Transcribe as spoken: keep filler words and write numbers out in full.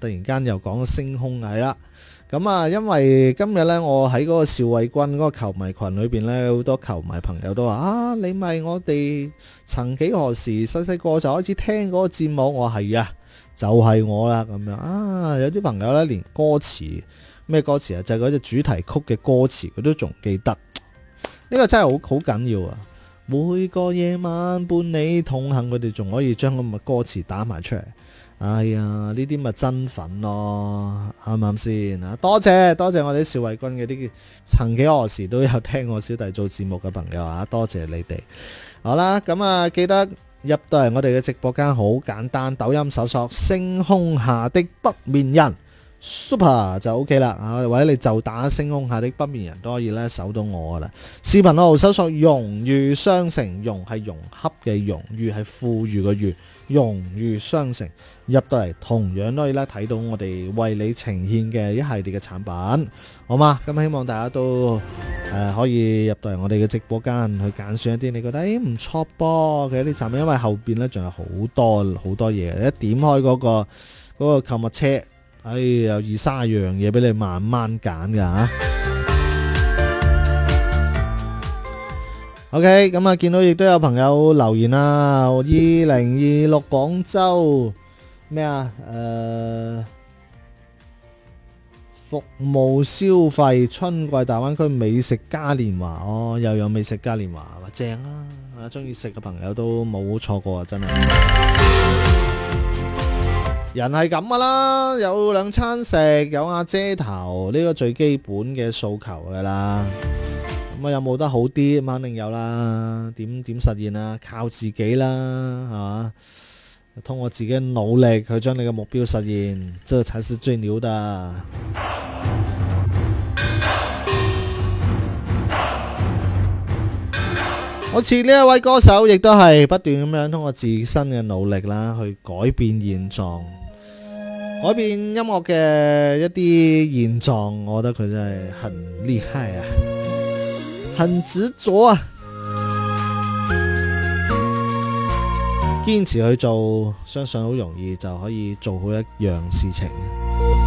突然間又講星空係啦。咁啊，因為今日呢，我喺嗰個邵偉軍嗰個球迷群裏邊呢，好多球迷朋友都話啊，你咪我哋曾幾何時細細個就開始聽嗰個節目，我係啊，就係、是、我啦咁樣啊。有啲朋友呢，連歌詞咩歌詞啊，就係嗰隻主題曲嘅歌詞，佢都仲記得。呢、這個真係好好緊要啊！每個夜晚伴你同行，佢哋仲可以將咁嘅歌詞打埋出嚟。哎呀，呢啲咪真粉咯，啱唔啱先啊？多謝多謝我哋邵偉軍嘅啲曾幾何時都有聽我小弟做節目嘅朋友啊，多謝你哋。好啦，咁啊，記得入到嚟我哋嘅直播間，好簡單，抖音搜索星空下的北面人 Super 就 OK 啦啊，或者你就打星空下的北面人都可以咧搜到我噶啦。視頻號搜索融裕商城，融係融洽嘅融，裕係富裕嘅裕，融裕商城入到嚟同樣都可以咧睇到我哋為你呈現嘅一系列嘅產品，好嘛？咁希望大家都誒、呃、可以入到嚟我哋嘅直播間去揀選一啲你覺得誒唔錯噃嘅一啲產品，因為後邊咧仲有好多好多嘢，一點開嗰、嗰個嗰、嗰個購物車。哎，有二三樣嘢俾你慢慢揀噶吓。OK， 咁啊，見到亦都有朋友留言啦。二零二六廣州咩啊？誒、呃，服務消費春季大灣區美食嘉年華哦，又有美食嘉年華，正啊！啊，中意食嘅朋友都冇錯過啊，真係。人係咁噶啦，有兩餐食，有阿遮頭，呢個最基本嘅訴求噶啦。咁啊，有冇得好啲？咁肯定有啦。點點實現啊？靠自己啦，係嘛？通過自己努力去將你嘅目標實現，這才是最牛的。好似呢一位歌手，亦都係不斷咁樣通過自身嘅努力啦，去改變現狀。改變音樂嘅一啲現狀，我覺得佢真係很厲害啊，很執着啊，堅持去做，相信好容易就可以做好一樣事情。